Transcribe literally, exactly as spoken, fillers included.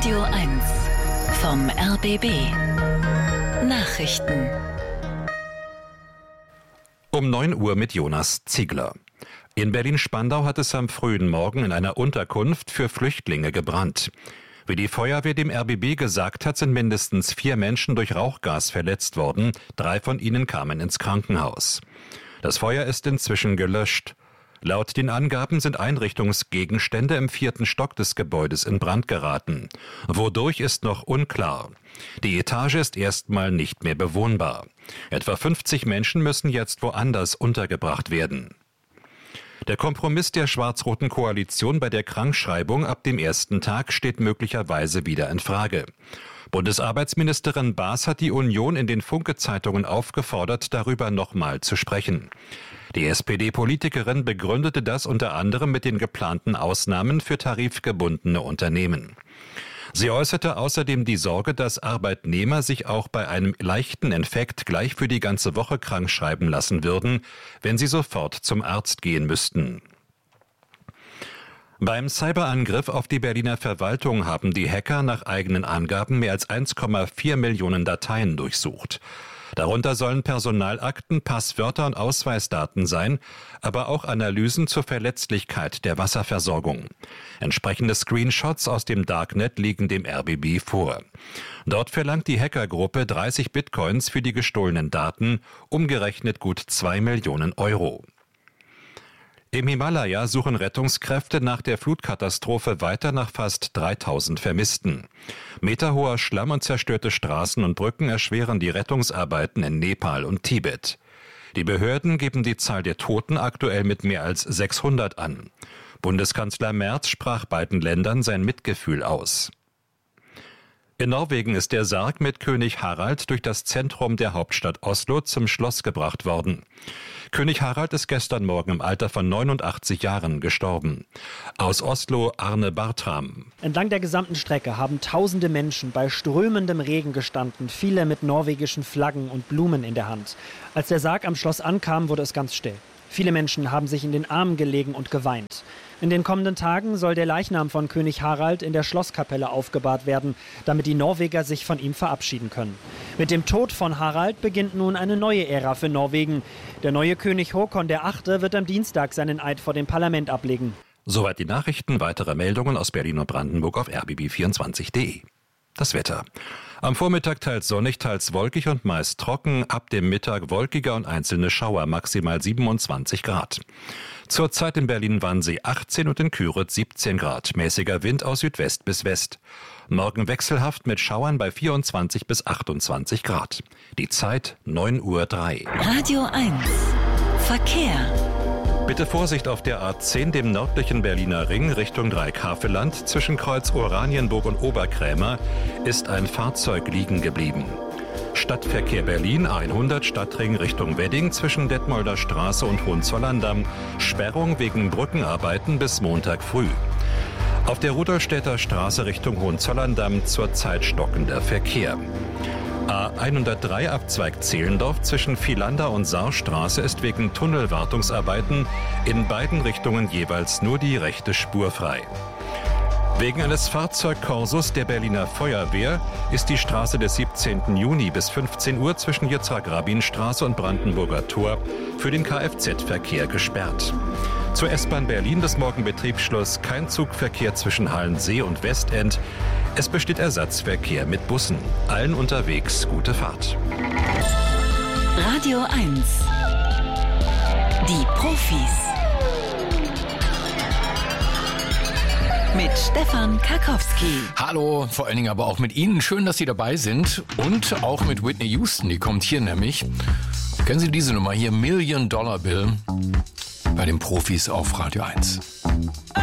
Radio eins vom R B B. Nachrichten. Um neun Uhr mit Jonas Ziegler. In Berlin-Spandau hat es am frühen Morgen in einer Unterkunft für Flüchtlinge gebrannt. Wie die Feuerwehr dem R B B gesagt hat, sind mindestens vier Menschen durch Rauchgas verletzt worden. Drei von ihnen kamen ins Krankenhaus. Das Feuer ist inzwischen gelöscht. Laut den Angaben sind Einrichtungsgegenstände im vierten Stock des Gebäudes in Brand geraten. Wodurch ist noch unklar. Die Etage ist erstmal nicht mehr bewohnbar. Etwa fünfzig Menschen müssen jetzt woanders untergebracht werden. Der Kompromiss der schwarz-roten Koalition bei der Krankschreibung ab dem ersten Tag steht möglicherweise wieder in Frage. Bundesarbeitsministerin Baas hat die Union in den Funke-Zeitungen aufgefordert, darüber nochmal zu sprechen. Die S P D-Politikerin begründete das unter anderem mit den geplanten Ausnahmen für tarifgebundene Unternehmen. Sie äußerte außerdem die Sorge, dass Arbeitnehmer sich auch bei einem leichten Infekt gleich für die ganze Woche krankschreiben lassen würden, wenn sie sofort zum Arzt gehen müssten. Beim Cyberangriff auf die Berliner Verwaltung haben die Hacker nach eigenen Angaben mehr als eins Komma vier Millionen Dateien durchsucht. Darunter sollen Personalakten, Passwörter und Ausweisdaten sein, aber auch Analysen zur Verletzlichkeit der Wasserversorgung. Entsprechende Screenshots aus dem Darknet liegen dem R B B vor. Dort verlangt die Hackergruppe dreißig Bitcoins für die gestohlenen Daten, umgerechnet gut zwei Millionen Euro. Im Himalaya suchen Rettungskräfte nach der Flutkatastrophe weiter nach fast dreitausend Vermissten. Meterhoher Schlamm und zerstörte Straßen und Brücken erschweren die Rettungsarbeiten in Nepal und Tibet. Die Behörden geben die Zahl der Toten aktuell mit mehr als sechshundert an. Bundeskanzler Merz sprach beiden Ländern sein Mitgefühl aus. In Norwegen ist der Sarg mit König Harald durch das Zentrum der Hauptstadt Oslo zum Schloss gebracht worden. König Harald ist gestern Morgen im Alter von neunundachtzig Jahren gestorben. Aus Oslo Arne Bartram. Entlang der gesamten Strecke haben tausende Menschen bei strömendem Regen gestanden, viele mit norwegischen Flaggen und Blumen in der Hand. Als der Sarg am Schloss ankam, wurde es ganz still. Viele Menschen haben sich in den Armen gelegen und geweint. In den kommenden Tagen soll der Leichnam von König Harald in der Schlosskapelle aufgebahrt werden, damit die Norweger sich von ihm verabschieden können. Mit dem Tod von Harald beginnt nun eine neue Ära für Norwegen. Der neue König Håkon der Achte wird am Dienstag seinen Eid vor dem Parlament ablegen. Soweit die Nachrichten. Weitere Meldungen aus Berlin und Brandenburg auf r b b vierundzwanzig punkt d e. Das Wetter. Am Vormittag teils sonnig, teils wolkig und meist trocken. Ab dem Mittag wolkiger und einzelne Schauer, maximal siebenundzwanzig Grad. Zurzeit in Berlin-Wannsee achtzehn und in Küritz siebzehn Grad. Mäßiger Wind aus Südwest bis West. Morgen wechselhaft mit Schauern bei vierundzwanzig bis achtundzwanzig Grad. Die Zeit neun Uhr drei. Radio eins. Verkehr. Bitte Vorsicht auf der A zehn, dem nördlichen Berliner Ring, Richtung Dreieckhaveland. Zwischen Kreuz Oranienburg und Oberkrämer ist ein Fahrzeug liegen geblieben. Stadtverkehr Berlin hundert Stadtring Richtung Wedding zwischen Detmolder Straße und Hohenzollern-Damm. Sperrung wegen Brückenarbeiten bis Montag früh. Auf der Rudolstädter Straße Richtung Hohenzollern-Damm zurzeit stockender Verkehr. A hundertdrei Abzweig Zehlendorf zwischen Vielander und Saarstraße ist wegen Tunnelwartungsarbeiten in beiden Richtungen jeweils nur die rechte Spur frei. Wegen eines Fahrzeugkorsos der Berliner Feuerwehr ist die Straße des siebzehnten Juni bis fünfzehn Uhr zwischen Yitzhak-Rabin-Straße und Brandenburger Tor für den Kfz-Verkehr gesperrt. Zur S-Bahn Berlin bis morgen Betriebsschluss, kein Zugverkehr zwischen Hallensee und Westend. Es besteht Ersatzverkehr mit Bussen. Allen unterwegs gute Fahrt. Radio eins. Die Profis. Mit Stefan Karkowski. Hallo, vor allen Dingen aber auch mit Ihnen. Schön, dass Sie dabei sind. Und auch mit Whitney Houston, die kommt hier nämlich. Kennen Sie diese Nummer hier? Million Dollar Bill bei den Profis auf Radio eins.